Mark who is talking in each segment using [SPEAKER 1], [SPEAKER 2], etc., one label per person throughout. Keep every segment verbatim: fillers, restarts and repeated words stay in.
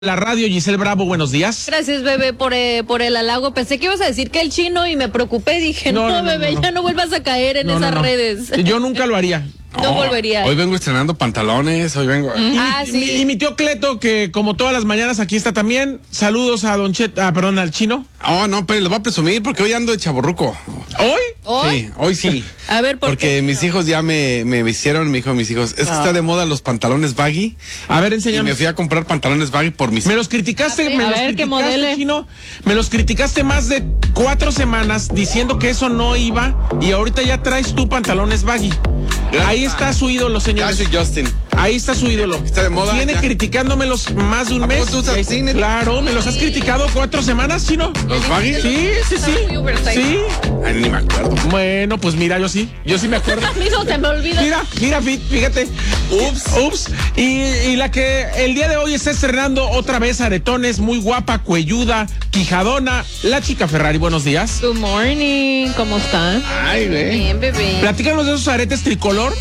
[SPEAKER 1] La radio, Giselle Bravo, buenos días.
[SPEAKER 2] Gracias, bebé, por, eh, por el halago. Pensé que ibas a decir que el chino y me preocupé. Dije, no, no, no bebé, no, no. ya no vuelvas a caer en
[SPEAKER 1] no,
[SPEAKER 2] esas
[SPEAKER 1] no, no.
[SPEAKER 2] redes.
[SPEAKER 1] Yo nunca lo haría.
[SPEAKER 2] No, no volvería.
[SPEAKER 3] Hoy vengo estrenando pantalones, hoy vengo.
[SPEAKER 1] Y,
[SPEAKER 2] ah,
[SPEAKER 1] mi,
[SPEAKER 2] sí.
[SPEAKER 1] mi, y mi tío Cleto, que como todas las mañanas aquí está también. Saludos a Don Chet, ah, perdón, al chino.
[SPEAKER 3] Oh, no, pero lo voy a presumir porque hoy ando de chaborruco.
[SPEAKER 1] ¿Hoy?
[SPEAKER 2] ¿Hoy?
[SPEAKER 3] Sí, hoy sí.
[SPEAKER 2] A ver, ¿por
[SPEAKER 3] Porque
[SPEAKER 2] qué?
[SPEAKER 3] mis hijos ya me, me hicieron, me dijo mis hijos, es que
[SPEAKER 1] Ah.
[SPEAKER 3] está de moda los pantalones baggy.
[SPEAKER 1] A ver,
[SPEAKER 3] Y
[SPEAKER 1] enséñame.
[SPEAKER 3] me fui a comprar pantalones baggy por mis
[SPEAKER 1] Me los criticaste,
[SPEAKER 2] A ver,
[SPEAKER 1] me
[SPEAKER 2] a
[SPEAKER 1] los
[SPEAKER 2] ver, ¿qué
[SPEAKER 1] criticaste,
[SPEAKER 2] modele?
[SPEAKER 1] chino. Me los criticaste más de cuatro semanas diciendo que eso no iba y ahorita ya traes tú pantalones baggy. Ahí está su ídolo,
[SPEAKER 3] Ya
[SPEAKER 1] señores.
[SPEAKER 3] soy Justin.
[SPEAKER 1] Ahí está su ídolo.
[SPEAKER 3] Está de moda,
[SPEAKER 1] Viene
[SPEAKER 3] ya.
[SPEAKER 1] criticándomelos más de un
[SPEAKER 3] ¿A
[SPEAKER 1] mes.
[SPEAKER 3] poco tú usas
[SPEAKER 1] Ahí-
[SPEAKER 3] cine?
[SPEAKER 1] Claro, me los has criticado cuatro semanas, chino.
[SPEAKER 3] ¿Los baggy?
[SPEAKER 1] Sí, sí, sí.
[SPEAKER 2] Está muy oversize.
[SPEAKER 1] Sí.
[SPEAKER 3] Ay, ni me acuerdo.
[SPEAKER 1] Bueno, pues mira, yo sí. Yo sí me acuerdo.
[SPEAKER 2] A mí no se me olvida.
[SPEAKER 1] Mira, mira, fi- fíjate. Ups, ups. Y, y la que el día de hoy está estrenando otra vez aretones, muy guapa, cuelluda, quijadona, la chica Ferrari. Buenos días.
[SPEAKER 2] Good morning, ¿cómo están?
[SPEAKER 3] Ay, güey.
[SPEAKER 2] Bien, bebé.
[SPEAKER 1] Platícanos de esos aretes tricolor.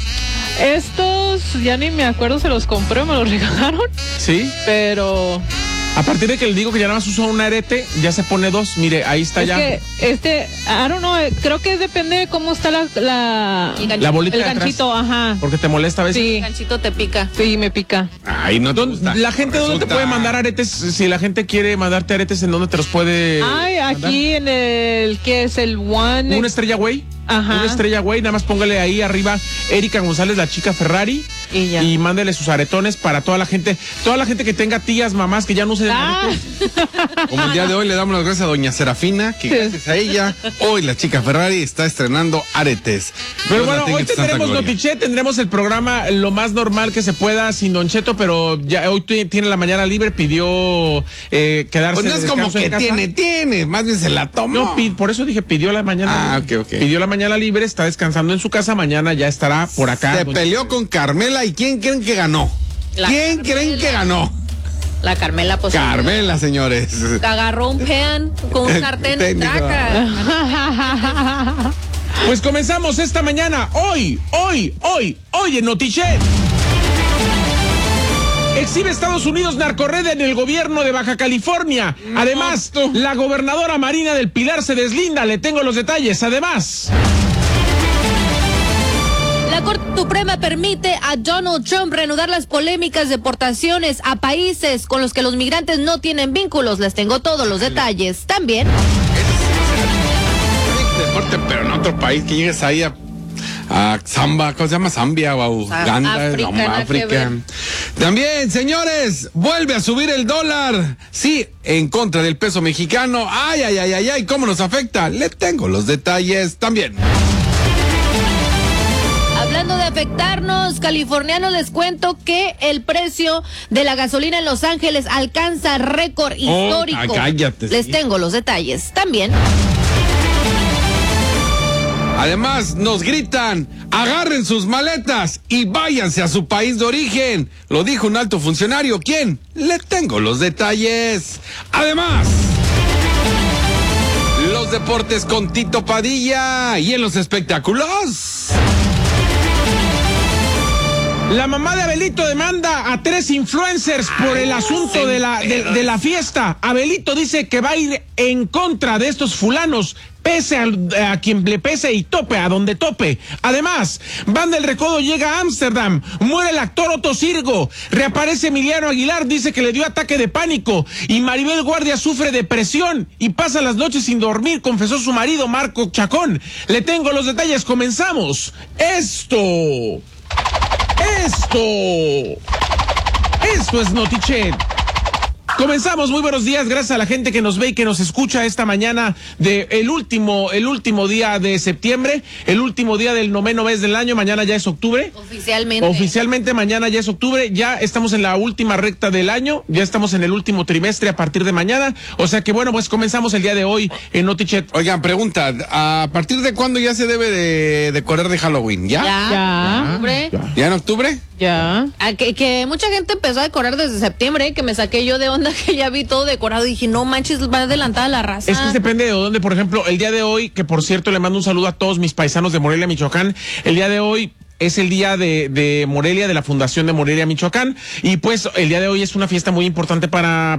[SPEAKER 4] Estos ya ni me acuerdo, se los compré, me los regalaron,
[SPEAKER 1] Sí.
[SPEAKER 4] pero
[SPEAKER 1] A partir de que le digo que ya nada más uso un arete, ya se pone dos. Mire, ahí está
[SPEAKER 4] es
[SPEAKER 1] ya.
[SPEAKER 4] que este, I don't know, eh, creo que depende de cómo está la, la
[SPEAKER 2] El ganchito.
[SPEAKER 1] La bolita
[SPEAKER 4] el
[SPEAKER 1] de atrás.
[SPEAKER 4] ganchito, ajá.
[SPEAKER 1] Porque te molesta a veces.
[SPEAKER 2] El
[SPEAKER 4] Sí,
[SPEAKER 2] ganchito te pica.
[SPEAKER 4] sí, me pica.
[SPEAKER 3] Ay, no te
[SPEAKER 1] ¿Dónde-
[SPEAKER 3] gusta.
[SPEAKER 1] La gente, ¿dónde te
[SPEAKER 3] Resulta-
[SPEAKER 1] puede mandar aretes? Si la gente quiere mandarte aretes, ¿en dónde te los puede
[SPEAKER 4] Ay,
[SPEAKER 1] mandar?
[SPEAKER 4] aquí en el, ¿qué es? El One.
[SPEAKER 1] Una estrella, güey.
[SPEAKER 4] Ajá.
[SPEAKER 1] Una estrella, güey. Nada más póngale ahí arriba Erika González, la chica Ferrari.
[SPEAKER 4] Y ya.
[SPEAKER 1] Y mándele sus aretones para toda la gente. Toda la gente que tenga tías, mamás que ya no usen
[SPEAKER 4] Ah.
[SPEAKER 1] aretes.
[SPEAKER 3] Como el día de hoy le damos las gracias a doña Serafina, que
[SPEAKER 4] Sí.
[SPEAKER 3] gracias a ella, hoy la chica Ferrari está estrenando aretes.
[SPEAKER 1] Pero
[SPEAKER 3] Dios la
[SPEAKER 1] bueno,
[SPEAKER 3] tenga
[SPEAKER 1] hoy
[SPEAKER 3] en su santa
[SPEAKER 1] tendremos
[SPEAKER 3] gloria.
[SPEAKER 1] Notichet, tendremos el programa lo más normal que se pueda sin Don Cheto, pero ya hoy tu- tiene la mañana libre, pidió eh, quedarse
[SPEAKER 3] Pues no
[SPEAKER 1] de
[SPEAKER 3] es como
[SPEAKER 1] descanso en
[SPEAKER 3] que
[SPEAKER 1] casa.
[SPEAKER 3] tiene, tiene, más bien se la tomó.
[SPEAKER 1] No, pi- por eso dije, pidió la mañana
[SPEAKER 3] Ah,
[SPEAKER 1] libre.
[SPEAKER 3] ok, ok.
[SPEAKER 1] Pidió la mañana libre, está descansando en su casa, mañana ya estará por acá.
[SPEAKER 3] Se
[SPEAKER 1] Don
[SPEAKER 3] peleó con Carmela y ¿quién creen que ganó?
[SPEAKER 2] La
[SPEAKER 3] ¿Quién
[SPEAKER 2] Carmela.
[SPEAKER 3] creen que ganó?
[SPEAKER 2] La Carmela, pues.
[SPEAKER 3] Carmela, señores.
[SPEAKER 2] Agarró un pean con un sartén.
[SPEAKER 3] Técnico.
[SPEAKER 2] Traca.
[SPEAKER 1] Pues comenzamos esta mañana, hoy, hoy, hoy, hoy en Notichet. Exhibe Estados Unidos narcorred en el gobierno de Baja California. Además, la gobernadora Marina del Pilar se deslinda. Le tengo los detalles. Además,
[SPEAKER 2] La Corte Suprema permite a Donald Trump reanudar las polémicas deportaciones a países con los que los migrantes no tienen vínculos. Les tengo todos los detalles. También,
[SPEAKER 3] Deporte, pero en otro país que llegues ahí a, a Zamba, ¿cómo se llama? Zambia o a Uganda,
[SPEAKER 2] África,
[SPEAKER 3] no,
[SPEAKER 2] nada que
[SPEAKER 3] África.
[SPEAKER 2] ver.
[SPEAKER 3] También, señores, vuelve a subir el dólar. Sí, en contra del peso mexicano. Ay, ay, ay, ay, ay, ¿cómo nos afecta? Le tengo los detalles también.
[SPEAKER 2] hablando de afectarnos, californianos, les cuento que el precio de la gasolina en Los Ángeles alcanza récord histórico.
[SPEAKER 3] ah, cállate,
[SPEAKER 2] Les
[SPEAKER 3] sí.
[SPEAKER 2] tengo los detalles. También,
[SPEAKER 3] Además, nos gritan, agarren sus maletas y váyanse a su país de origen. Lo dijo un alto funcionario. ¿Quién? Le tengo los detalles. Además, los deportes con Tito Padilla y en los espectáculos.
[SPEAKER 1] la mamá de Abelito demanda a tres influencers por el asunto de la, de, de la fiesta. Abelito dice que va a ir en contra de estos fulanos, pese a, a quien le pese y tope a donde tope. Además, Banda El Recodo llega a Ámsterdam, muere el actor Otto Sirgo, reaparece Emiliano Aguilar, dice que le dio ataque de pánico, y Maribel Guardia sufre depresión y pasa las noches sin dormir, confesó su marido Marco Chacón. Le tengo los detalles, comenzamos. Esto... Esto... Esto es Notichet. Comenzamos, muy buenos días, gracias a la gente que nos ve y que nos escucha esta mañana de el último, el último día de septiembre, el último día del noveno mes del año, mañana ya es octubre.
[SPEAKER 2] oficialmente.
[SPEAKER 1] Oficialmente mañana ya es octubre, ya estamos en la última recta del año, ya estamos en el último trimestre a partir de mañana, o sea que bueno, pues comenzamos el día de hoy en Notichet.
[SPEAKER 3] Oigan, pregunta, ¿a partir de cuándo ya se debe de decorar de Halloween? ¿Ya?
[SPEAKER 2] Ya.
[SPEAKER 4] Ya.
[SPEAKER 2] Hombre.
[SPEAKER 1] Ya.
[SPEAKER 3] ¿Ya en octubre?
[SPEAKER 4] Ya.
[SPEAKER 2] Ah, que, que mucha gente empezó a decorar desde septiembre, que me saqué yo de onda que ya vi todo decorado y dije, no manches, va adelantada la raza.
[SPEAKER 1] Es que depende de dónde, por ejemplo, el día de hoy, que por cierto le mando un saludo a todos mis paisanos de Morelia, Michoacán, el día de hoy es el día de, de Morelia, de la Fundación de Morelia, Michoacán, y pues el día de hoy es una fiesta muy importante para